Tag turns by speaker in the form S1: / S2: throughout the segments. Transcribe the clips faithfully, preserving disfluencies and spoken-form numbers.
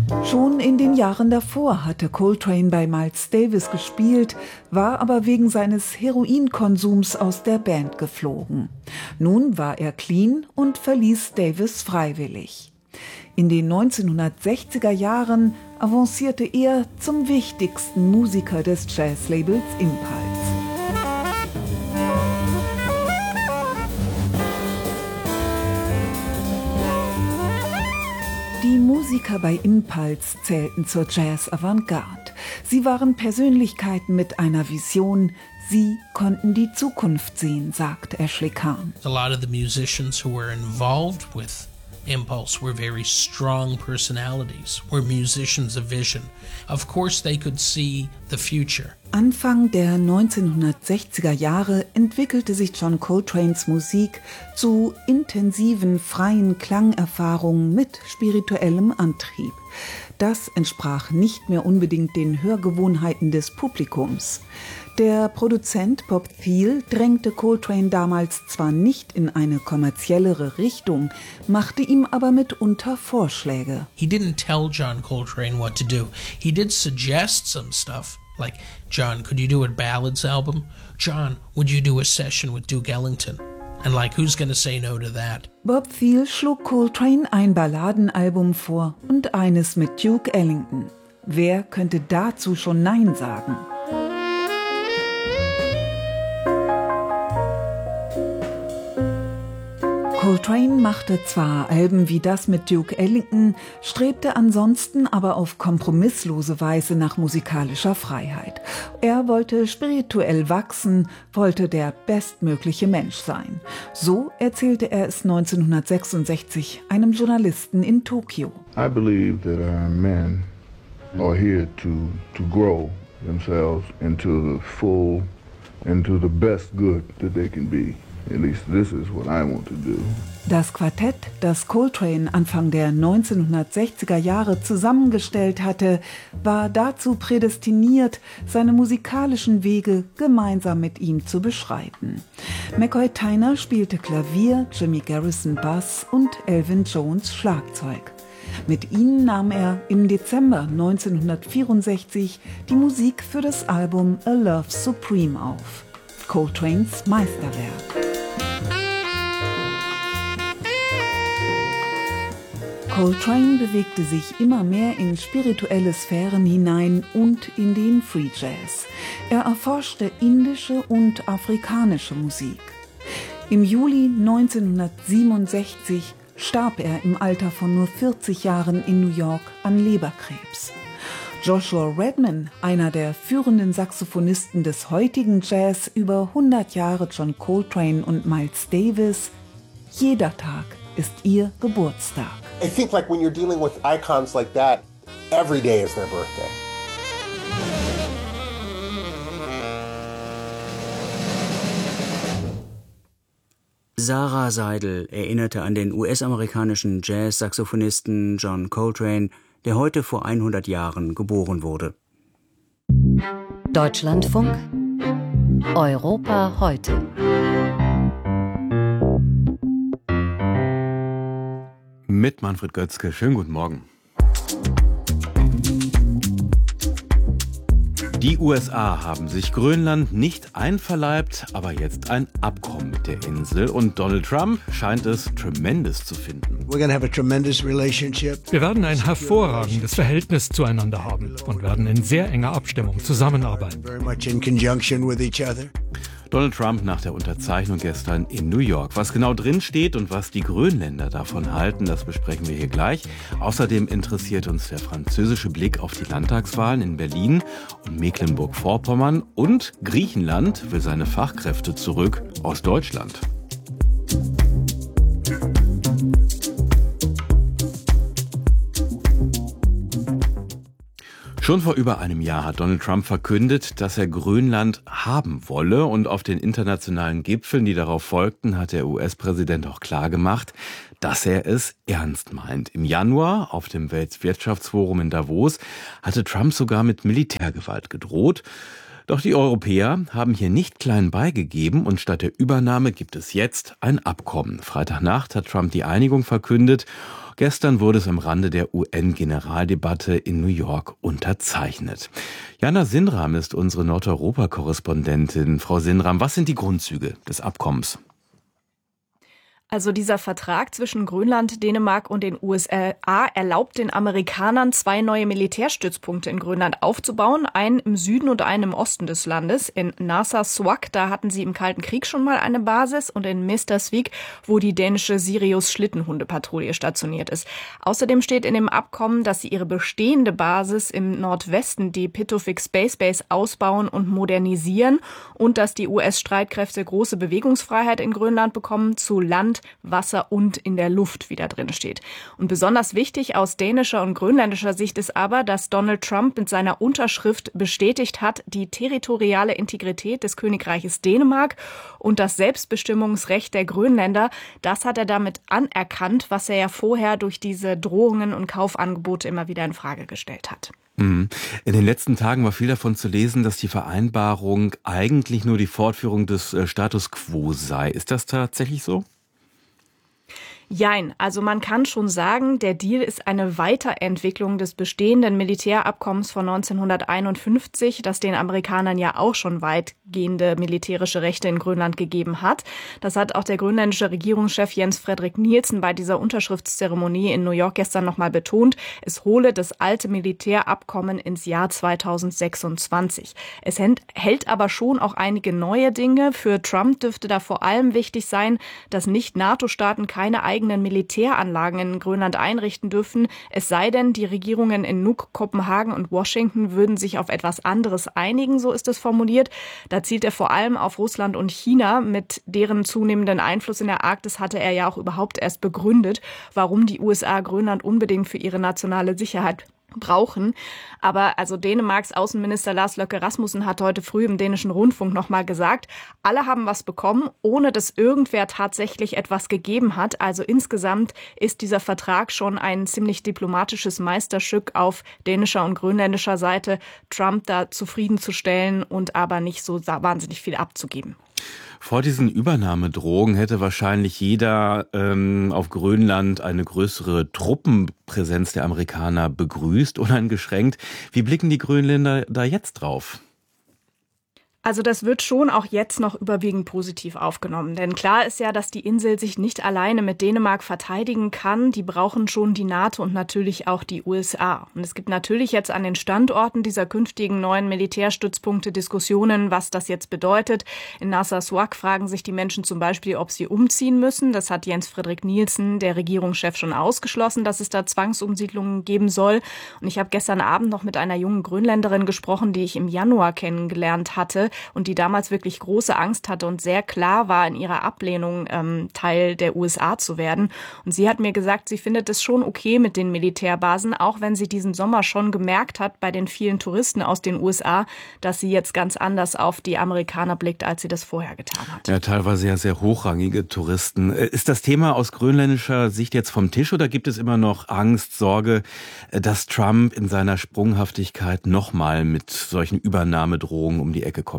S1: Schon in den Jahren davor hatte Coltrane bei Miles Davis gespielt, war aber wegen seines Heroinkonsums aus der Band geflogen. Nun war er clean und verließ Davis freiwillig. In den neunzehnhundertsechziger Jahren avancierte er zum wichtigsten Musiker des Jazzlabels Impulse. Die Musiker bei Impulse zählten zur Jazz-Avantgarde. Sie waren Persönlichkeiten mit einer Vision. Sie konnten die Zukunft sehen, sagt Ashley Kahn.
S2: A lot of the musicians who were involved with Impulse were very strong personalities, were musicians of vision. Of course they could see the future.
S1: Anfang der neunzehnhundertsechziger Jahre entwickelte sich John Coltranes Musik zu intensiven, freien Klangerfahrungen mit spirituellem Antrieb. Das entsprach nicht mehr unbedingt den Hörgewohnheiten des Publikums. Der Produzent Bob Thiel drängte Coltrane damals zwar nicht in eine kommerziellere Richtung, machte ihm aber mitunter Vorschläge.
S2: He didn't tell John Coltrane what to do. He did suggest some stuff. Like, John, could you do a ballads album? John, would you do a session with Duke Ellington? And like, who's gonna say no to that?
S1: Bob Thiel schlug Coltrane ein Balladenalbum vor und eines mit Duke Ellington. Wer könnte dazu schon Nein sagen? Coltrane machte zwar Alben wie das mit Duke Ellington, strebte ansonsten aber auf kompromisslose Weise nach musikalischer Freiheit. Er wollte spirituell wachsen, wollte der bestmögliche Mensch sein. So erzählte er es neunzehnhundertsechsundsechzig einem Journalisten in Tokio.
S3: I believe that our men are here to to grow themselves into the full, into the best good that they can be. At least this is what I want to do.
S1: Das Quartett, das Coltrane Anfang der neunzehnhundertsechziger Jahre zusammengestellt hatte, war dazu prädestiniert, seine musikalischen Wege gemeinsam mit ihm zu beschreiten. McCoy Tyner spielte Klavier, Jimmy Garrison Bass und Elvin Jones Schlagzeug. Mit ihnen nahm er im Dezember neunzehnhundertvierundsechzig die Musik für das Album A Love Supreme auf. Coltranes Meisterwerk. Coltrane bewegte sich immer mehr in spirituelle Sphären hinein und in den Free Jazz. Er erforschte indische und afrikanische Musik. Im Juli neunzehnhundertsiebenundsechzig starb er im Alter von nur vierzig Jahren in New York an Leberkrebs. Joshua Redman, einer der führenden Saxophonisten des heutigen Jazz, über hundert Jahre John Coltrane und Miles Davis, jeder Tag ist ihr Geburtstag.
S4: I think like when you're dealing with icons like that, every day is their birthday.
S5: Sarah Seidel erinnerte an den U S-amerikanischen Jazz-Saxophonisten John Coltrane, der heute vor hundert Jahren geboren wurde.
S6: Deutschlandfunk Europa heute.
S7: Mit Manfred Götzke. Schönen guten Morgen. Die U S A haben sich Grönland nicht einverleibt, aber jetzt ein Abkommen mit der Insel. Und Donald Trump scheint es tremendous zu finden.
S8: Wir werden ein hervorragendes Verhältnis zueinander haben und werden in sehr enger Abstimmung zusammenarbeiten.
S7: Donald Trump nach der Unterzeichnung gestern in New York. Was genau drin steht und was die Grönländer davon halten, das besprechen wir hier gleich. Außerdem interessiert uns der französische Blick auf die Landtagswahlen in Berlin und Mecklenburg-Vorpommern. Und Griechenland will seine Fachkräfte zurück aus Deutschland. Schon vor über einem Jahr hat Donald Trump verkündet, dass er Grönland haben wolle. Und auf den internationalen Gipfeln, die darauf folgten, hat der U S-Präsident auch klargemacht, dass er es ernst meint. Im Januar auf dem Weltwirtschaftsforum in Davos hatte Trump sogar mit Militärgewalt gedroht. Doch die Europäer haben hier nicht klein beigegeben und statt der Übernahme gibt es jetzt ein Abkommen. Freitagnacht hat Trump die Einigung verkündet. Gestern wurde es am Rande der U N-Generaldebatte in New York unterzeichnet. Jana Sinram ist unsere Nordeuropa-Korrespondentin. Frau Sinram, was sind die Grundzüge des Abkommens?
S9: Also dieser Vertrag zwischen Grönland, Dänemark und den U S A erlaubt den Amerikanern, zwei neue Militärstützpunkte in Grönland aufzubauen. Einen im Süden und einen im Osten des Landes. In Narsarsuaq, da hatten sie im Kalten Krieg schon mal eine Basis. Und in Mestersvik, wo die dänische Sirius-Schlittenhundepatrouille stationiert ist. Außerdem steht in dem Abkommen, dass sie ihre bestehende Basis im Nordwesten, die Pituffik Space Base, ausbauen und modernisieren. Und dass die U S-Streitkräfte große Bewegungsfreiheit in Grönland bekommen, zu Land, Wasser und in der Luft, wie da drin steht. Und besonders wichtig aus dänischer und grönländischer Sicht ist aber, dass Donald Trump mit seiner Unterschrift bestätigt hat, die territoriale Integrität des Königreiches Dänemark und das Selbstbestimmungsrecht der Grönländer. Das hat er damit anerkannt, was er ja vorher durch diese Drohungen und Kaufangebote immer wieder in Frage gestellt hat.
S7: In den letzten Tagen war viel davon zu lesen, dass die Vereinbarung eigentlich nur die Fortführung des Status quo sei. Ist das tatsächlich so?
S9: Jein, also man kann schon sagen, der Deal ist eine Weiterentwicklung des bestehenden Militärabkommens von neunzehnhunderteinundfünfzig, das den Amerikanern ja auch schon weitgehende militärische Rechte in Grönland gegeben hat. Das hat auch der grönländische Regierungschef Jens Frederik Nielsen bei dieser Unterschriftszeremonie in New York gestern nochmal betont. Es hole das alte Militärabkommen ins Jahr zweitausendsechsundzwanzig. Es hält aber schon auch einige neue Dinge. Für Trump dürfte da vor allem wichtig sein, dass nicht NATO-Staaten keine eigenen Militäranlagen in Grönland einrichten dürfen. Es sei denn, die Regierungen in Nuuk, Kopenhagen und Washington würden sich auf etwas anderes einigen, so ist es formuliert. Da zielt er vor allem auf Russland und China. Mit deren zunehmenden Einfluss in der Arktis hatte er ja auch überhaupt erst begründet, warum die U S A Grönland unbedingt für ihre nationale Sicherheit brauchen. Aber also Dänemarks Außenminister Lars Løkke Rasmussen hat heute früh im dänischen Rundfunk nochmal gesagt, alle haben was bekommen, ohne dass irgendwer tatsächlich etwas gegeben hat. Also insgesamt ist dieser Vertrag schon ein ziemlich diplomatisches Meisterstück auf dänischer und grönländischer Seite, Trump da zufriedenzustellen und aber nicht so wahnsinnig viel abzugeben.
S7: Vor diesen Übernahmedrohungen hätte wahrscheinlich jeder ähm, auf Grönland eine größere Truppenpräsenz der Amerikaner begrüßt, uneingeschränkt. Wie blicken die Grönländer da jetzt drauf?
S9: Also das wird schon auch jetzt noch überwiegend positiv aufgenommen. Denn klar ist ja, dass die Insel sich nicht alleine mit Dänemark verteidigen kann. Die brauchen schon die NATO und natürlich auch die U S A. Und es gibt natürlich jetzt an den Standorten dieser künftigen neuen Militärstützpunkte Diskussionen, was das jetzt bedeutet. In Narsarsuaq fragen sich die Menschen zum Beispiel, ob sie umziehen müssen. Das hat Jens Frederik Nielsen, der Regierungschef, schon ausgeschlossen, dass es da Zwangsumsiedlungen geben soll. Und ich habe gestern Abend noch mit einer jungen Grönländerin gesprochen, die ich im Januar kennengelernt hatte. Und die damals wirklich große Angst hatte und sehr klar war in ihrer Ablehnung, ähm, Teil der U S A zu werden. Und sie hat mir gesagt, sie findet es schon okay mit den Militärbasen, auch wenn sie diesen Sommer schon gemerkt hat bei den vielen Touristen aus den U S A, dass sie jetzt ganz anders auf die Amerikaner blickt, als sie das vorher getan hat.
S7: Ja, teilweise ja sehr hochrangige Touristen. Ist das Thema aus grönländischer Sicht jetzt vom Tisch oder gibt es immer noch Angst, Sorge, dass Trump in seiner Sprunghaftigkeit nochmal mit solchen Übernahmedrohungen um die Ecke kommt?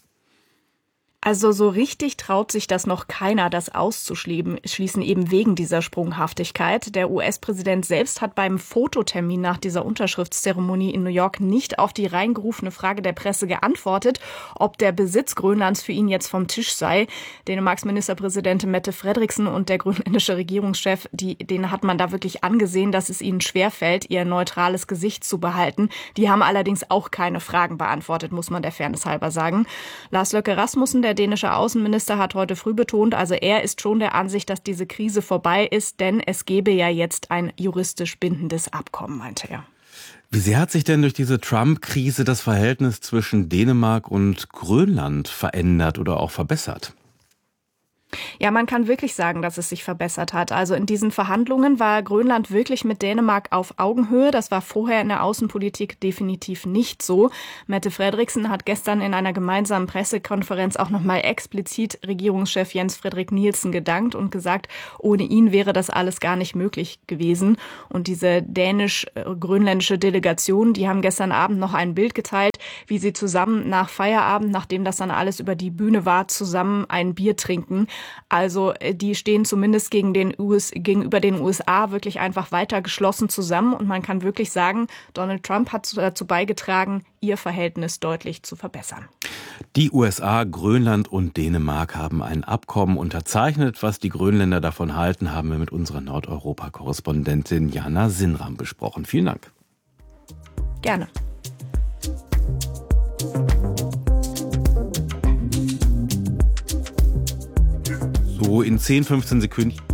S9: Also so richtig traut sich das noch keiner, das auszuschließen, eben wegen dieser Sprunghaftigkeit. Der U S-Präsident selbst hat beim Fototermin nach dieser Unterschriftszeremonie in New York nicht auf die reingerufene Frage der Presse geantwortet, ob der Besitz Grönlands für ihn jetzt vom Tisch sei. Dänemarks Ministerpräsidentin Mette Frederiksen und der grönländische Regierungschef, die, denen hat man da wirklich angesehen, dass es ihnen schwerfällt, ihr neutrales Gesicht zu behalten. Die haben allerdings auch keine Fragen beantwortet, muss man der Fairness halber sagen. Lars Løkke Rasmussen, der Der dänische Außenminister, hat heute früh betont, also er ist schon der Ansicht, dass diese Krise vorbei ist, denn es gebe ja jetzt ein juristisch bindendes Abkommen, meinte er.
S7: Wie sehr hat sich denn durch diese Trump-Krise das Verhältnis zwischen Dänemark und Grönland verändert oder auch verbessert?
S9: Ja, man kann wirklich sagen, dass es sich verbessert hat. Also in diesen Verhandlungen war Grönland wirklich mit Dänemark auf Augenhöhe. Das war vorher in der Außenpolitik definitiv nicht so. Mette Frederiksen hat gestern in einer gemeinsamen Pressekonferenz auch nochmal explizit Regierungschef Jens Frederik Nielsen gedankt und gesagt, ohne ihn wäre das alles gar nicht möglich gewesen. Und diese dänisch-grönländische Delegation, die haben gestern Abend noch ein Bild geteilt, berichtet, wie sie zusammen nach Feierabend, nachdem das dann alles über die Bühne war, zusammen ein Bier trinken. Also die stehen zumindest gegen den U S, gegenüber den U S A wirklich einfach weiter geschlossen zusammen. Und man kann wirklich sagen, Donald Trump hat dazu beigetragen, ihr Verhältnis deutlich zu verbessern.
S7: Die U S A, Grönland und Dänemark haben ein Abkommen unterzeichnet. Was die Grönländer davon halten, haben wir mit unserer Nordeuropa-Korrespondentin Jana Sinram besprochen. Vielen Dank.
S9: Gerne.
S7: So in zehn, fünfzehn Sekunden.